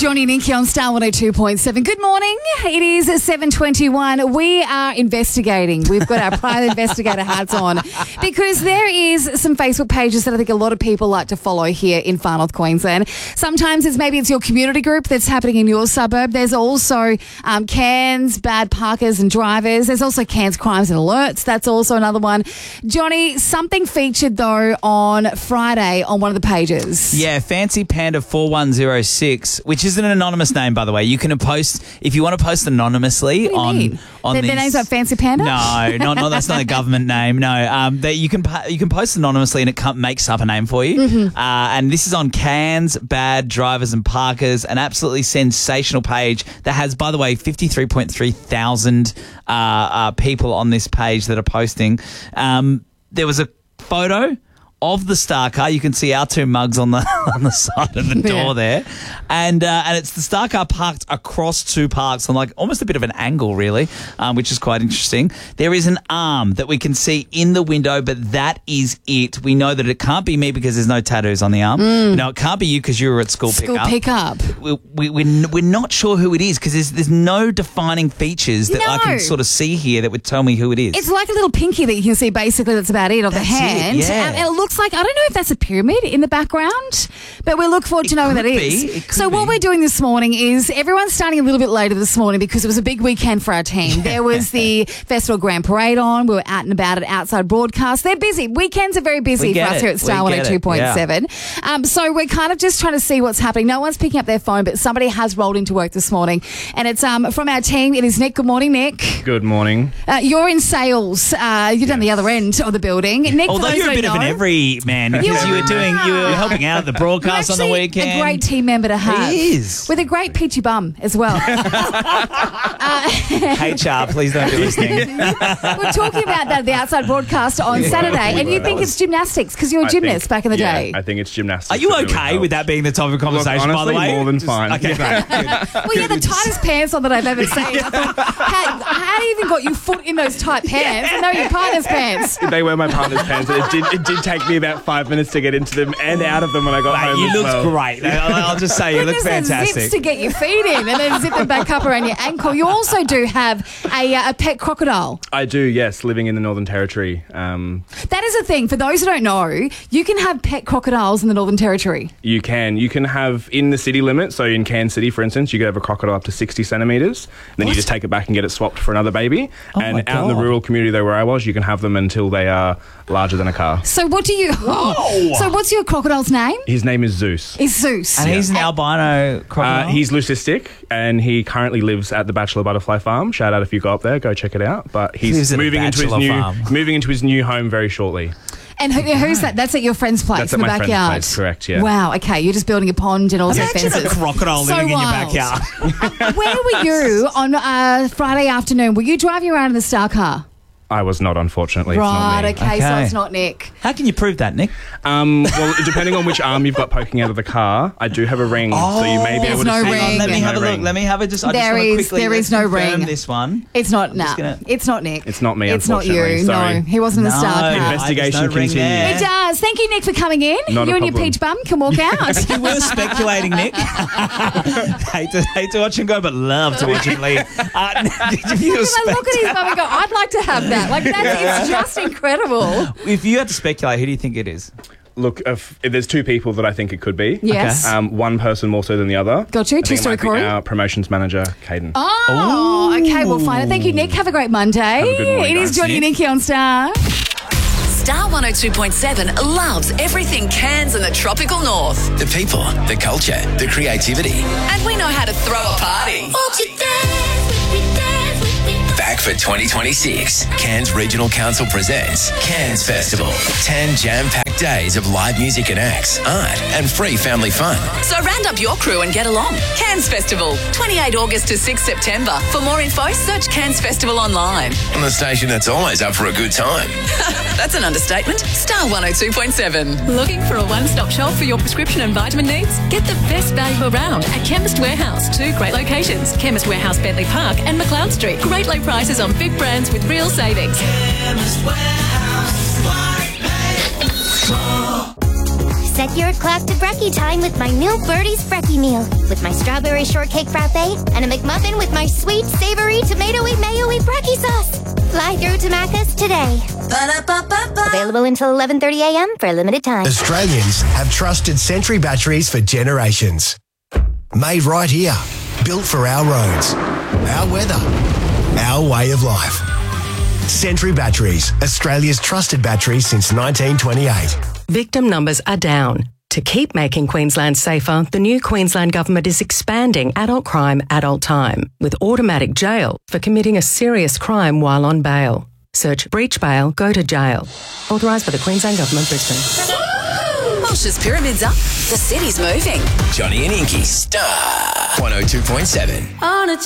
Johnny and Nikki on Star 102.7. Good morning. It is 7:21. We are investigating. We've got our private investigator hats on because there is some Facebook pages that I think a lot of people like to follow here in Far North Queensland. Sometimes it's your community group that's happening in your suburb. There's also Cairns, bad parkers and drivers. There's also Cairns crimes and alerts. That's also another one. Johnny, something featured though on Friday on one of the pages. Yeah, Fancy Panda 4106, which is an anonymous name, by the way. You can post if you want to post anonymously on their name's like Fancy Panda. No, that's not a government name. No, that you can post anonymously and it makes up a name for you. Mm-hmm. And this is on Cairns, bad drivers and parkers, an absolutely sensational page that has, by the way, 53.3 thousand people on this page that are posting. There was a photo of the star car. You can see our two mugs on the side of the door there. And it's the star car parked across two parks on like almost a bit of an angle really, which is quite interesting. There is an arm that we can see in the window, but that is it. We know that it can't be me because there's no tattoos on the arm. No, it can't be you because you were at school pickup. We're not sure who it is because there's no defining features that I can sort of see here that would tell me who it is. It's like a little pinky that you can see basically. That's about it on the hand. And it looks like, I don't know if that's a pyramid in the background, but we look forward to knowing what that is. So what we're doing this morning is everyone's starting a little bit later this morning because it was a big weekend for our team. There was the Festival Grand Parade on. We were out and about at Outside Broadcast. They're busy. Weekends are very busy for us here at Star 102.7. So we're kind of just trying to see what's happening. No one's picking up their phone, but somebody has rolled into work this morning. And it's from our team. It is Nick. Good morning, Nick. Good morning. You're in sales. You're down the other end of the building. Nick, although you're a bit of an every man because you were helping out at the broadcast on the weekend. A great team member to have. He is. With a great peachy bum as well. HR, please don't be listening. We're talking about that at the Outside Broadcast on Saturday, and you think it's gymnastics because you're a gymnast back in the day. I think it's gymnastics. Are you okay with that being the topic of conversation, honestly, by the way? More than fine. Okay, great. Well, yeah, the tightest pants on that I've ever seen. I thought, how do you even got your foot in those tight pants? I know your partner's pants. They were my partner's pants. It did take me about 5 minutes to get into them and out of them when I got home. You looked great. I'll just say you look fantastic. Zips to get your feet in and then zip them back up around your ankle. You also do have a pet crocodile. I do, yes, living in the Northern Territory. That is a thing. For those who don't know, you can have pet crocodiles in the Northern Territory. You can. You can have in the city limit. So in Cairns City, for instance, you could have a crocodile up to 60 centimetres. Then you just take it back and get it swapped for another baby. And out in the rural community though where I was, you can have them until they are larger than a car. So what do you... So what's your crocodile's name? His name is Zeus. Is Zeus. And he's an albino crocodile? He's leucistic and he currently lives at the Bachelor Butterfly Farm. Shout out if you go up there, go check it out. But he's moving into his new home very shortly. And who's that? That's at your friend's place That's in the at my backyard? Friend's place, correct, yeah. Wow, okay. You're just building a pond and all those fences. Imagine a crocodile living in your backyard. Where were you on Friday afternoon? Were you driving around in the star car? I was not, unfortunately. Right, it's not me. okay, so it's not Nick. How can you prove that, Nick? Well, depending on which arm you've got poking out of the car, I do have a ring, so you may be able to no see. ring. Let me have a look. Let me have it. There is no ring. This one. It's not. It's not Nick. It's not me. It's not unfortunately. you. Sorry. No, he wasn't in the star car. Investigation continues. It does. Thank you, Nick, for coming in. Not you a and your problem. peach bum can walk out. You were speculating, Nick. hate to watch him go, but love to watch him leave. Because I look at his bum and go, I'd like to have that. Like it's just incredible. If you had to speculate, who do you think it is? Look, if there's two people that I think it could be. Yes. One person more so than the other. Got you. Two-story Corey. Our promotions manager, Caden. Oh, okay. We'll find it. Thank you, Nick. Have a great Monday. Have a good morning, It is guys. Johnny and Nikki on Star. Star 102.7 loves everything Cairns and the tropical north. The people, the culture, the creativity. And we know how to throw a party. Back for 2026, Cairns Regional Council presents Cairns Festival. 10 jam-packed days of live music and acts, art and free family fun. So round up your crew and get along. Cairns Festival, 28 August to 6 September. For more info, search Cairns Festival online. On the station that's always up for a good time. That's an understatement. Star 102.7. Looking for a one-stop shop for your prescription and vitamin needs? Get the best value around at Chemist Warehouse. 2 great locations, Chemist Warehouse, Bentley Park and McLeod Street. Great low prices on big brands with real savings. Chemist Warehouse, Set your clock to brekkie time with my new Birdie's Brekkie meal. With my strawberry shortcake frappe and a McMuffin with my sweet, savory, tomatoey, mayo-y brekkie sauce. Fly through to Macca's today. Ba-da-ba-ba-ba. Available until 11:30 a.m. for a limited time. Australians have trusted Sentry batteries for generations. Made right here. Built for our roads, our weather, our way of life. Sentry Batteries, Australia's trusted batteries since 1928. Victim numbers are down. To keep making Queensland safer, the new Queensland Government is expanding adult crime, adult time, with automatic jail for committing a serious crime while on bail. Search breach bail, go to jail. Authorised by the Queensland Government, Brisbane. Welsh's Pyramids up. The city's moving. Johnny and Inky, Star 102.7. On a